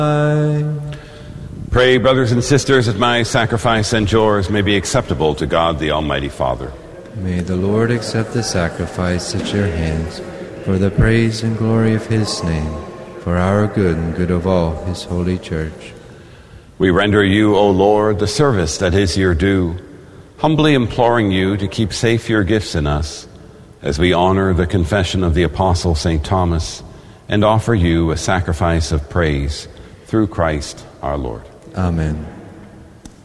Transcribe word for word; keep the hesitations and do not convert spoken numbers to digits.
Pray, brothers and sisters, that my sacrifice and yours may be acceptable to God the Almighty Father. May the Lord accept the sacrifice at your hands for the praise and glory of his name, for our good and good of all his holy church. We render you, O Lord, the service that is your due, humbly imploring you to keep safe your gifts in us, as we honor the confession of the Apostle Saint Thomas and offer you a sacrifice of praise through Christ our Lord. Amen.